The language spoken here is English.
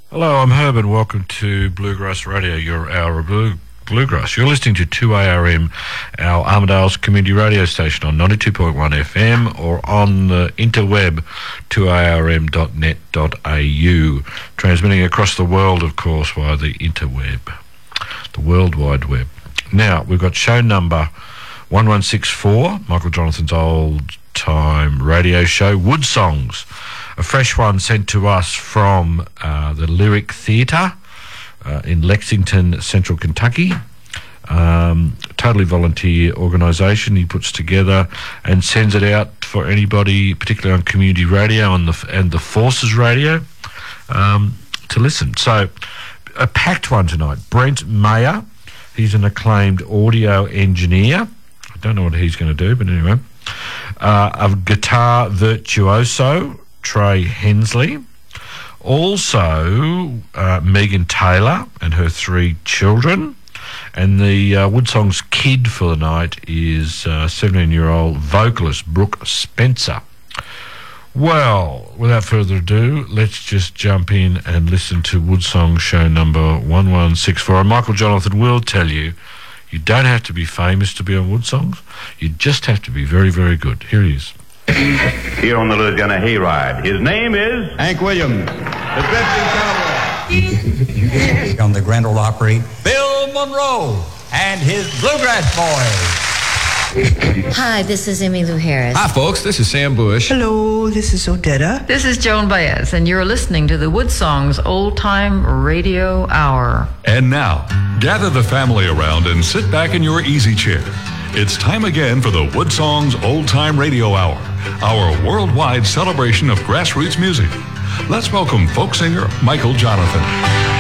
Hello, I'm Herb and welcome to Bluegrass Radio, your hour of bluegrass. You're listening to 2ARM, our Armidale's community radio station on 92.1 FM or on the interweb, 2arm.net.au, transmitting across the world, of course, via the interweb, the World Wide Web. Now, we've got show number 1164, Michael Jonathan's old-time radio show, Wood Songs. A fresh one sent to us from the Lyric Theatre in Lexington, Central Kentucky. Totally volunteer organisation he puts together and sends it out for anybody, particularly on community radio and the Forces Radio, to listen. So, a packed one tonight. Brent Mayer, he's an acclaimed audio engineer. I don't know what he's going to do, but anyway. A guitar virtuoso, Trey Hensley. Also, Megan Taylor and her 3 children. And the Woodsongs kid for the night is 17-year-old vocalist Brooke Spencer. Well, without further ado, let's just jump in and listen to Woodsong show number 1164. And Michael Jonathan will tell you, you don't have to be famous to be on Woodsongs. You just have to be very, very good. Here he is. Here on the Louisiana Hayride. His name is Hank Williams, the drifting cowboy. On the Grand Ole Opry, Bill Monroe and his Bluegrass Boys. Hi, this is Emmylou Harris. Hi, folks. This is Sam Bush. Hello, this is Odetta. This is Joan Baez, and you're listening to the Woodsongs Old Time Radio Hour. And now, gather the family around and sit back in your easy chair. It's time again for the Woodsongs Old Time Radio Hour, our worldwide celebration of grassroots music. Let's welcome folk singer Michael Jonathan.